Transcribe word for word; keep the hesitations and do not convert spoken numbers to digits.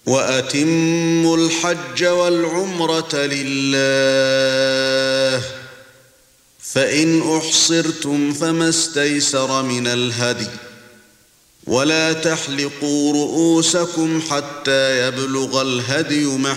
وَأَتِمُّوا الْحَجَّ وَالْعُمْرَةَ لِلَّهِ فَإِنْ أُحْصِرْتُمْ فَمَا اسْتَيْسَرَ مِنَ الْهَدْيِ وَلَا تَحْلِقُوا رُؤُوسَكُمْ حَتَّى يَبْلُغَ الْهَدْيُ